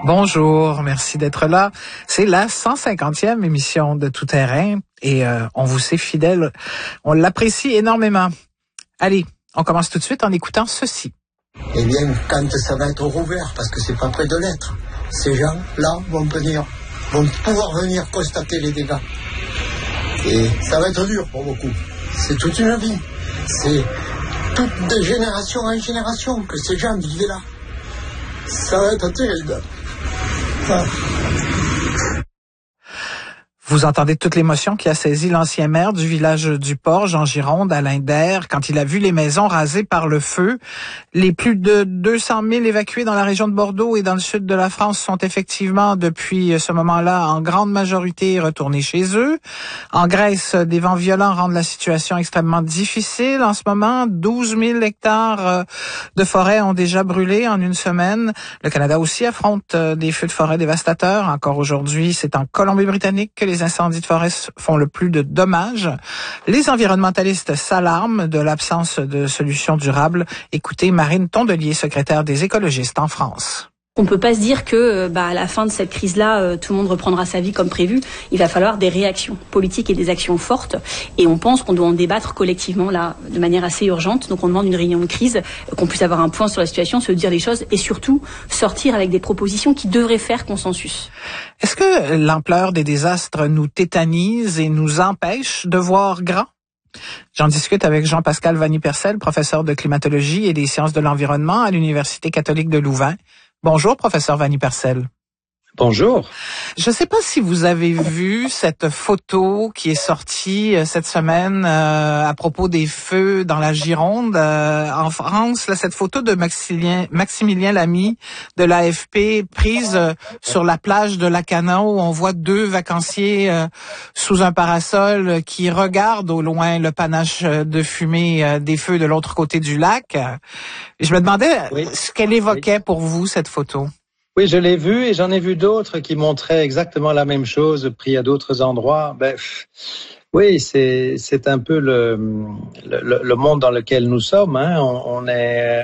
Bonjour, merci d'être là. C'est la 150e émission de Tout Terrain et on vous sait fidèle. On l'apprécie énormément. Allez, on commence tout de suite en écoutant ceci. Eh bien, quand ça va être rouvert, parce que c'est pas près de l'être, ces gens-là vont pouvoir venir constater les dégâts. Et ça va être dur pour beaucoup. C'est toute une vie. C'est toute de génération en génération que ces gens vivaient là. Ça va être terrible. Ah. Vous entendez toute l'émotion qui a saisi l'ancien maire du village du Porge en Gironde, Alain Daire, quand il a vu les maisons rasées par le feu. Les plus de 200 000 évacués dans la région de Bordeaux et dans le sud de la France sont effectivement, depuis ce moment-là, en grande majorité retournés chez eux. En Grèce, des vents violents rendent la situation extrêmement difficile en ce moment. 12 000 hectares de forêt ont déjà brûlé en une semaine. Le Canada aussi affronte des feux de forêt dévastateurs. Encore aujourd'hui, c'est en Colombie-Britannique que les incendies de forêt font le plus de dommages. Les environnementalistes s'alarment de l'absence de solutions durables. Écoutez Marine Tondelier, secrétaire des écologistes en France. On ne peut pas se dire que à la fin de cette crise-là, tout le monde reprendra sa vie comme prévu. Il va falloir des réactions politiques et des actions fortes. Et on pense qu'on doit en débattre collectivement là, de manière assez urgente. Donc on demande une réunion de crise, qu'on puisse avoir un point sur la situation, se dire les choses et surtout sortir avec des propositions qui devraient faire consensus. Est-ce que l'ampleur des désastres nous tétanise et nous empêche de voir grand? J'en discute avec Jean-Pascal Vanni-Percel, professeur de climatologie et des sciences de l'environnement à l'Université catholique de Louvain. Bonjour, professeur Vanni-Percel. Bonjour. Je ne sais pas si vous avez vu cette photo qui est sortie cette semaine à propos des feux dans la Gironde en France. Là, cette photo de Maximilien Lamy de l'AFP prise sur la plage de Lacanau où on voit deux vacanciers sous un parasol qui regardent au loin le panache de fumée des feux de l'autre côté du lac. Et je me demandais ce qu'elle évoquait pour vous, cette photo. Oui, je l'ai vu et j'en ai vu d'autres qui montraient exactement la même chose pris à d'autres endroits. Oui, c'est un peu le monde dans lequel nous sommes. Hein. On est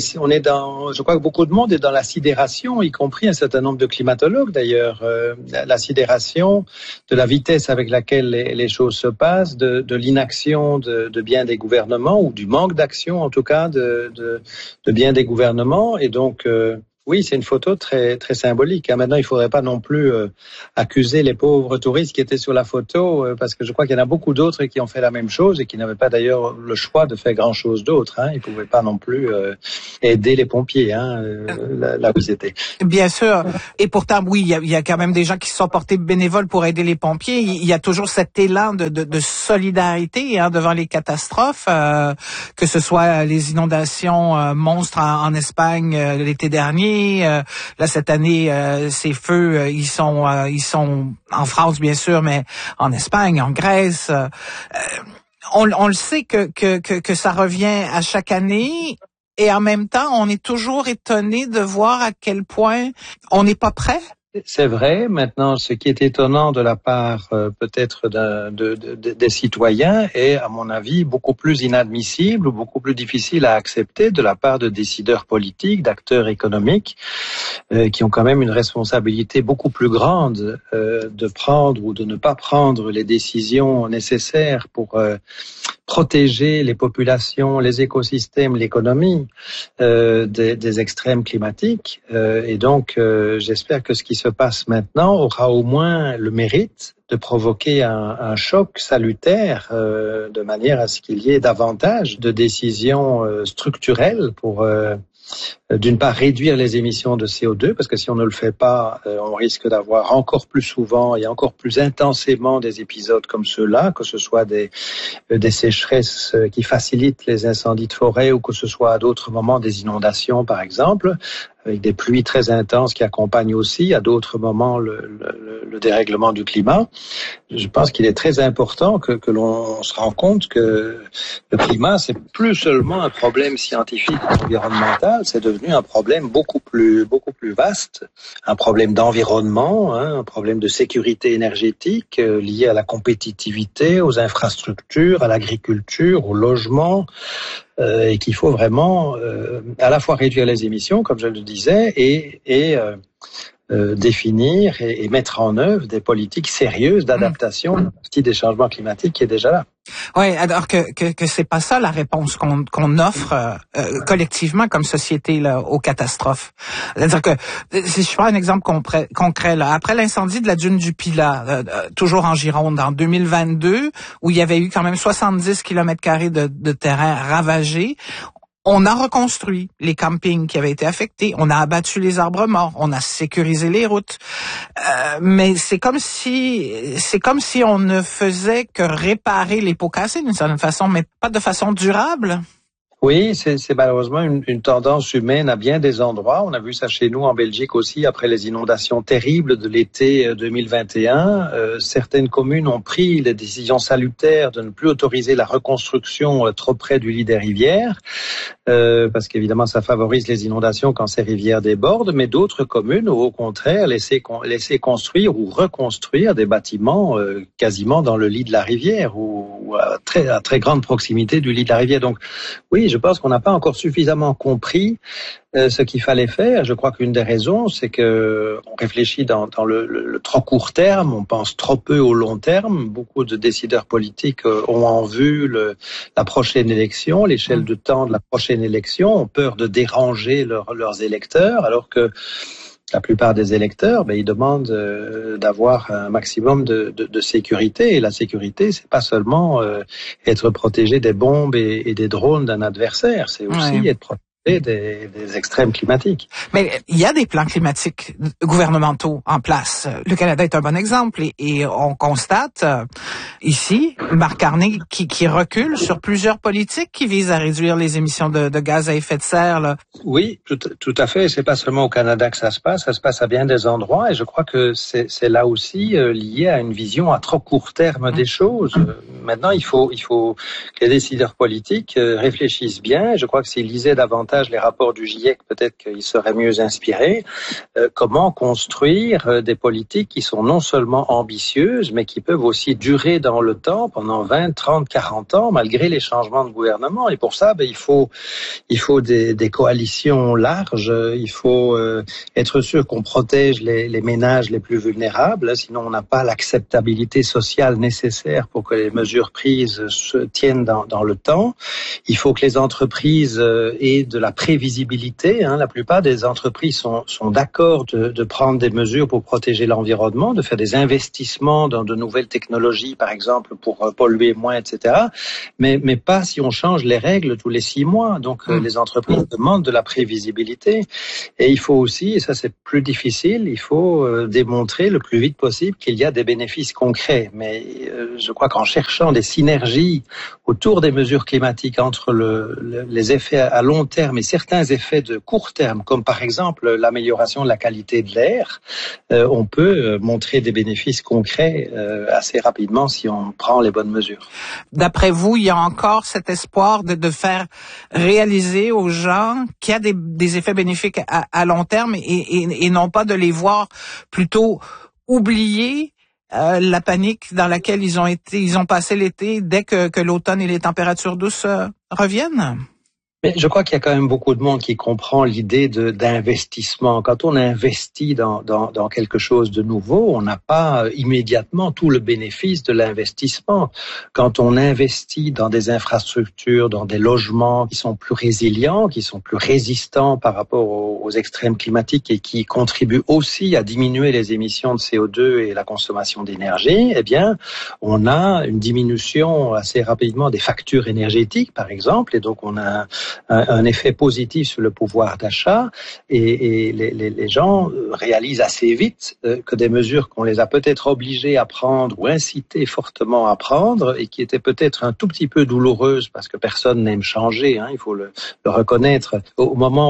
dans. Je crois que beaucoup de monde est dans la sidération, y compris un certain nombre de climatologues d'ailleurs. La sidération de la vitesse avec laquelle les choses se passent, de l'inaction de bien des gouvernements ou du manque d'action en tout cas de bien des gouvernements et donc. Oui, c'est une photo très très symbolique. Maintenant, il faudrait pas non plus accuser les pauvres touristes qui étaient sur la photo, parce que je crois qu'il y en a beaucoup d'autres qui ont fait la même chose et qui n'avaient pas d'ailleurs le choix de faire grand chose d'autre. Hein. Ils pouvaient pas non plus aider les pompiers là où c'était. Bien sûr. Et pourtant, oui, il y a quand même des gens qui se sont portés bénévoles pour aider les pompiers. Il y a toujours cet élan de solidarité devant les catastrophes, que ce soit les inondations monstres en Espagne l'été dernier. Là cette année, ces feux, ils sont en France bien sûr, mais en Espagne, en Grèce. On le sait que ça revient à chaque année, et en même temps, on est toujours étonné de voir à quel point on n'est pas prêt. C'est vrai. Maintenant, ce qui est étonnant de la part peut-être des citoyens est, à mon avis, beaucoup plus inadmissible ou beaucoup plus difficile à accepter de la part de décideurs politiques, d'acteurs économiques, qui ont quand même une responsabilité beaucoup plus grande de prendre ou de ne pas prendre les décisions nécessaires pour protéger les populations, les écosystèmes, l'économie des extrêmes climatiques. Et donc, j'espère que ce qui se passe maintenant aura au moins le mérite de provoquer un choc salutaire de manière à ce qu'il y ait davantage de décisions structurelles pour d'une part réduire les émissions de CO2, parce que si on ne le fait pas, on risque d'avoir encore plus souvent et encore plus intensément des épisodes comme ceux-là, que ce soit des sécheresses qui facilitent les incendies de forêt ou que ce soit à d'autres moments des inondations par exemple, avec des pluies très intenses qui accompagnent aussi à d'autres moments le dérèglement du climat. Je pense qu'il est très important que l'on se rende compte que le climat, c'est plus seulement un problème scientifique ou environnemental, c'est devenu un problème beaucoup plus vaste, un problème d'environnement, un problème de sécurité énergétique lié à la compétitivité, aux infrastructures, à l'agriculture, au logement, et qu'il faut vraiment à la fois réduire les émissions, comme je le disais, et définir et mettre en œuvre des politiques sérieuses d'adaptation à partir des changements climatiques qui est déjà là. Oui, alors que c'est pas ça la réponse qu'on offre collectivement comme société là aux catastrophes. C'est-à-dire que si je prends un exemple concret là, après l'incendie de la dune du Pilat, toujours en Gironde en 2022, où il y avait eu quand même 70 km² de terrain ravagé. On a reconstruit les campings qui avaient été affectés, on a abattu les arbres morts, on a sécurisé les routes. Mais c'est comme si on ne faisait que réparer les pots cassés d'une certaine façon, mais pas de façon durable. Oui, c'est malheureusement une tendance humaine à bien des endroits. On a vu ça chez nous en Belgique aussi après les inondations terribles de l'été 2021. Certaines communes ont pris les décisions salutaires de ne plus autoriser la reconstruction trop près du lit des rivières, parce qu'évidemment ça favorise les inondations quand ces rivières débordent, mais d'autres communes ont au contraire laissé construire ou reconstruire des bâtiments quasiment dans le lit de la rivière ou à très grande proximité du lit de la rivière. Donc oui, je pense qu'on n'a pas encore suffisamment compris ce qu'il fallait faire. Je crois qu'une des raisons, c'est que on réfléchit dans le trop court terme, on pense trop peu au long terme. Beaucoup de décideurs politiques ont en vue la prochaine élection, l'échelle de temps de la prochaine élection, ont peur de déranger leurs électeurs, alors que la plupart des électeurs, ils demandent d'avoir un maximum de sécurité. Et la sécurité, c'est pas seulement être protégé des bombes et des drones d'un adversaire, c'est aussi être protégé des extrêmes climatiques. Mais il y a des plans climatiques gouvernementaux en place. Le Canada est un bon exemple et on constate ici Marc Carney qui recule sur plusieurs politiques qui visent à réduire les émissions de gaz à effet de serre. Là. Oui, tout à fait. C'est pas seulement au Canada que ça se passe à bien des endroits et je crois que c'est là aussi lié à une vision à trop court terme des choses. Maintenant, il faut que les décideurs politiques réfléchissent bien. Et je crois que s'ils lisaient davantage les rapports du GIEC, peut-être qu'ils seraient mieux inspirés. Comment construire des politiques qui sont non seulement ambitieuses, mais qui peuvent aussi durer dans le temps, pendant 20, 30, 40 ans, malgré les changements de gouvernement. Et pour ça, il faut des coalitions larges. Il faut être sûr qu'on protège les ménages les plus vulnérables. Sinon, on n'a pas l'acceptabilité sociale nécessaire pour que les mesures prises se tiennent dans le temps. Il faut que les entreprises aient de la prévisibilité. La plupart des entreprises sont d'accord de prendre des mesures pour protéger l'environnement, de faire des investissements dans de nouvelles technologies, par exemple, pour polluer moins, etc. Mais pas si on change les règles tous les 6 mois. Donc, les entreprises demandent de la prévisibilité. Et il faut aussi, et ça c'est plus difficile, il faut démontrer le plus vite possible qu'il y a des bénéfices concrets. Mais je crois qu'en cherchant des synergies autour des mesures climatiques entre les effets à long terme et certains effets de court terme, comme par exemple l'amélioration de la qualité de l'air, on peut montrer des bénéfices concrets assez rapidement si on prend les bonnes mesures. D'après vous, il y a encore cet espoir de faire réaliser aux gens qu'il y a des effets bénéfiques à long terme et non pas de les voir plutôt oublier la panique dans laquelle ils ont passé l'été dès que l'automne et les températures douces reviennent? Mais je crois qu'il y a quand même beaucoup de monde qui comprend l'idée d'investissement. Quand on investit dans quelque chose de nouveau, on n'a pas immédiatement tout le bénéfice de l'investissement. Quand on investit dans des infrastructures, dans des logements qui sont plus résilients, qui sont plus résistants par rapport aux extrêmes climatiques et qui contribuent aussi à diminuer les émissions de CO2 et la consommation d'énergie, eh bien, on a une diminution assez rapidement des factures énergétiques, par exemple, et donc on a un effet positif sur le pouvoir d'achat et les gens réalisent assez vite que des mesures qu'on les a peut-être obligés à prendre ou incités fortement à prendre et qui étaient peut-être un tout petit peu douloureuses parce que personne n'aime changer, il faut le reconnaître, au moment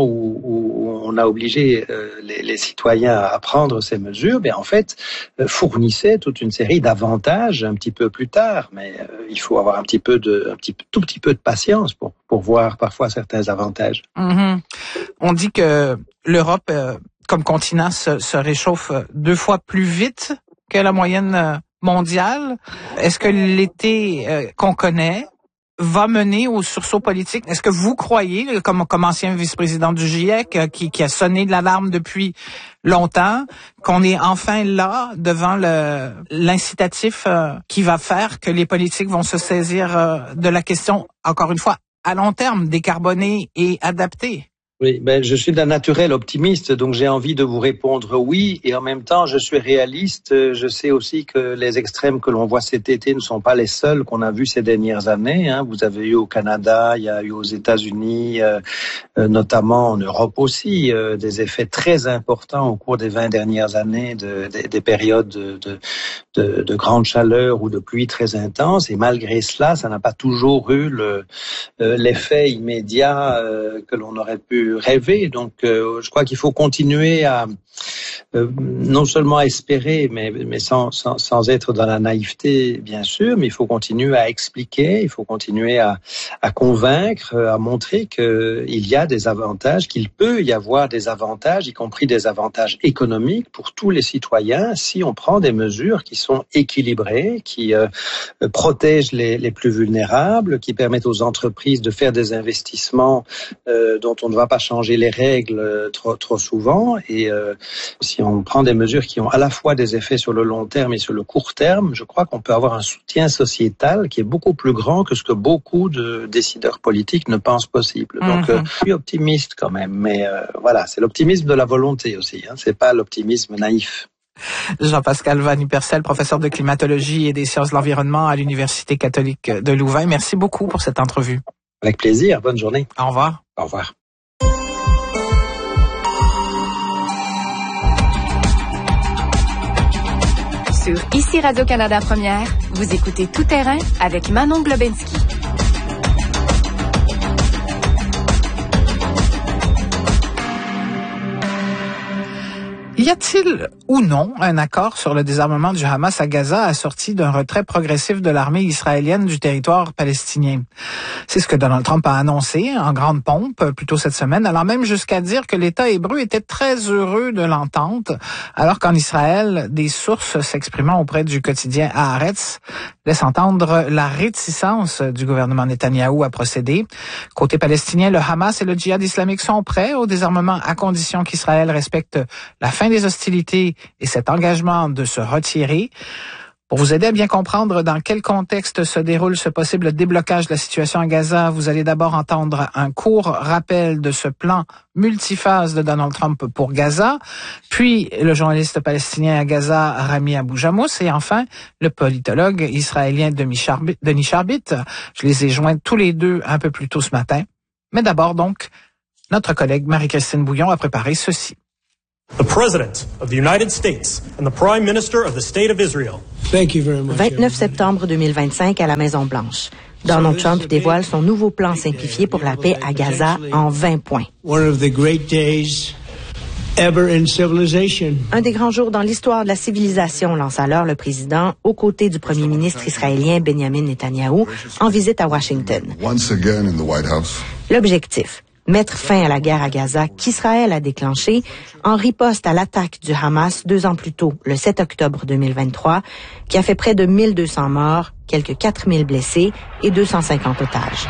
où on a obligé les citoyens à prendre ces mesures, en fait fournissaient toute une série d'avantages un petit peu plus tard, mais il faut avoir tout petit peu de patience pour voir parfois certains avantages. On dit que l'Europe, comme continent, se réchauffe 2 fois plus vite que la moyenne mondiale. Est-ce que l'été qu'on connaît va mener au sursaut politique? Est-ce que vous croyez, comme ancien vice-président du GIEC, qui a sonné de l'alarme depuis longtemps, qu'on est enfin là devant l'incitatif qui va faire que les politiques vont se saisir de la question, encore une fois, à long terme, décarboner et adapter? Oui, je suis d'un naturel optimiste, donc j'ai envie de vous répondre oui, et en même temps, je suis réaliste. Je sais aussi que les extrêmes que l'on voit cet été ne sont pas les seuls qu'on a vus ces dernières années. Vous avez eu au Canada, il y a eu aux États-Unis, notamment en Europe aussi, des effets très importants au cours des 20 dernières années, des périodes de grande chaleur ou de pluie très intense. Et malgré cela, ça n'a pas toujours eu l'effet immédiat que l'on aurait pu rêver. Donc, je crois qu'il faut continuer à non seulement à espérer, mais sans être dans la naïveté, bien sûr, mais il faut continuer à expliquer, il faut continuer à convaincre, à montrer qu'il y a des avantages, qu'il peut y avoir des avantages, y compris des avantages économiques pour tous les citoyens, si on prend des mesures qui sont équilibrées, qui protègent les plus vulnérables, qui permettent aux entreprises de faire des investissements dont on ne va pas changer les règles trop souvent. Et si on prend des mesures qui ont à la fois des effets sur le long terme et sur le court terme, je crois qu'on peut avoir un soutien sociétal qui est beaucoup plus grand que ce que beaucoup de décideurs politiques ne pensent possible. Donc, je suis optimiste quand même, mais voilà, c'est l'optimisme de la volonté aussi, c'est pas l'optimisme naïf. Jean-Pascal Vanni-Persel, professeur de climatologie et des sciences de l'environnement à l'Université catholique de Louvain. Merci beaucoup pour cette entrevue. Avec plaisir, bonne journée. Au revoir. Au revoir. Sur Ici Radio-Canada Première, vous écoutez Tout terrain avec Manon Globensky. Y a-t-il ou non un accord sur le désarmement du Hamas à Gaza assorti d'un retrait progressif de l'armée israélienne du territoire palestinien? C'est ce que Donald Trump a annoncé en grande pompe plus tôt cette semaine, allant même jusqu'à dire que l'État hébreu était très heureux de l'entente, alors qu'en Israël, des sources s'exprimant auprès du quotidien Haaretz laissent entendre la réticence du gouvernement Netanyahou à procéder. Côté palestinien, le Hamas et le djihad islamique sont prêts au désarmement à condition qu'Israël respecte la fin des hostilités et cet engagement de se retirer. Pour vous aider à bien comprendre dans quel contexte se déroule ce possible déblocage de la situation à Gaza, vous allez d'abord entendre un court rappel de ce plan multiphase de Donald Trump pour Gaza, puis le journaliste palestinien à Gaza, Rami Abou-Jamous, et enfin le politologue israélien Denis Charbit. Je les ai joints tous les deux un peu plus tôt ce matin. Mais d'abord donc, notre collègue Marie-Christine Bouillon a préparé ceci. The President of the United States and the Prime Minister of the State of Israel. 29 septembre 2025 à la Maison-Blanche. Donald Trump dévoile son nouveau plan simplifié pour la paix à Gaza en 20 points. Un des grands jours dans l'histoire de la civilisation, lance alors le président aux côtés du premier ministre israélien Benjamin Netanyahou en visite à Washington. L'objectif: mettre fin à la guerre à Gaza qu'Israël a déclenchée en riposte à l'attaque du Hamas 2 ans plus tôt, le 7 octobre 2023, qui a fait près de 1200 morts, quelques 4000 blessés et 250 otages.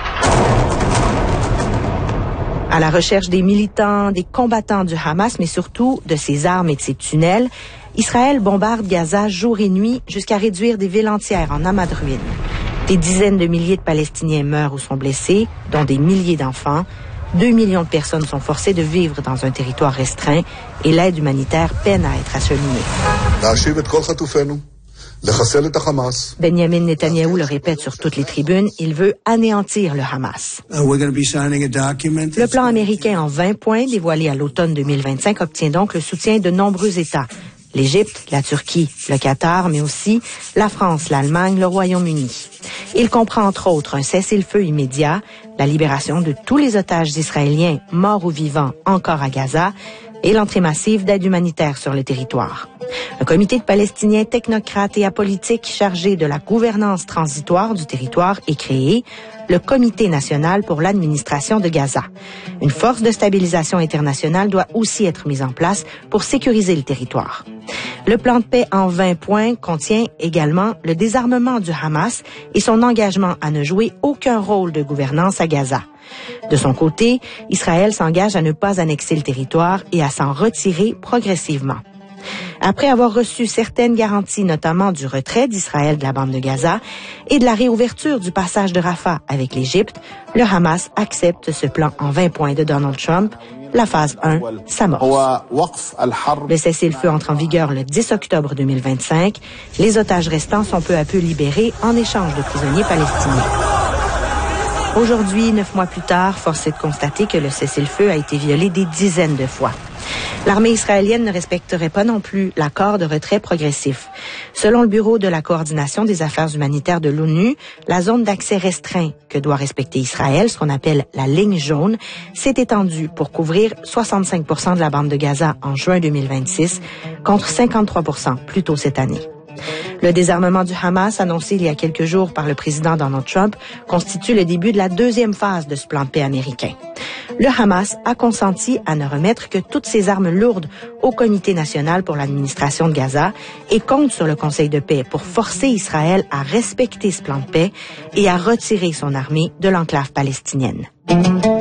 À la recherche des militants, des combattants du Hamas, mais surtout de ses armes et de ses tunnels, Israël bombarde Gaza jour et nuit jusqu'à réduire des villes entières en amas de ruines. Des dizaines de milliers de Palestiniens meurent ou sont blessés, dont des milliers d'enfants. 2 millions de personnes sont forcées de vivre dans un territoire restreint et l'aide humanitaire peine à être acheminée. Benjamin Netanyahou le répète sur toutes les tribunes, il veut anéantir le Hamas. Le plan américain en 20 points, dévoilé à l'automne 2025, obtient donc le soutien de nombreux États. L'Égypte, la Turquie, le Qatar, mais aussi la France, l'Allemagne, le Royaume-Uni. Il comprend entre autres un cessez-le-feu immédiat, la libération de tous les otages israéliens, morts ou vivants, encore à Gaza, et l'entrée massive d'aide humanitaire sur le territoire. Un comité de Palestiniens technocrates et apolitiques chargé de la gouvernance transitoire du territoire est créé, le Comité national pour l'administration de Gaza. Une force de stabilisation internationale doit aussi être mise en place pour sécuriser le territoire. Le plan de paix en 20 points contient également le désarmement du Hamas et son engagement à ne jouer aucun rôle de gouvernance à Gaza. De son côté, Israël s'engage à ne pas annexer le territoire et à s'en retirer progressivement. Après avoir reçu certaines garanties, notamment du retrait d'Israël de la bande de Gaza et de la réouverture du passage de Rafah avec l'Égypte, le Hamas accepte ce plan en 20 points de Donald Trump. La phase 1 s'amorce. Le cessez-le-feu entre en vigueur le 10 octobre 2025. Les otages restants sont peu à peu libérés en échange de prisonniers palestiniens. Aujourd'hui, 9 mois plus tard, force est de constater que le cessez-le-feu a été violé des dizaines de fois. L'armée israélienne ne respecterait pas non plus l'accord de retrait progressif. Selon le Bureau de la coordination des affaires humanitaires de l'ONU, la zone d'accès restreint que doit respecter Israël, ce qu'on appelle la ligne jaune, s'est étendue pour couvrir 65% de la bande de Gaza en juin 2026, contre 53% plus tôt cette année. Le désarmement du Hamas, annoncé il y a quelques jours par le président Donald Trump, constitue le début de la deuxième phase de ce plan de paix américain. Le Hamas a consenti à ne remettre que toutes ses armes lourdes au Comité national pour l'administration de Gaza et compte sur le Conseil de paix pour forcer Israël à respecter ce plan de paix et à retirer son armée de l'enclave palestinienne.